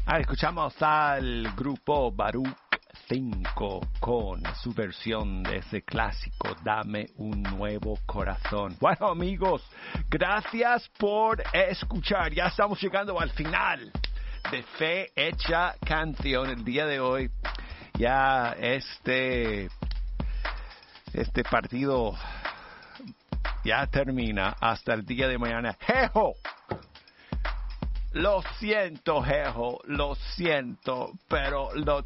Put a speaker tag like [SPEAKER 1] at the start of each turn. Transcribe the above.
[SPEAKER 1] Escuchamos al grupo Baruch 5 con su versión de ese clásico Dame un nuevo corazón. Bueno, amigos, gracias por escuchar. Ya estamos llegando al final de Fe Hecha Canción el día de hoy. Ya este partido ya termina hasta el día de mañana. ¡Jejo! Lo siento, Jejo, lo siento, pero lo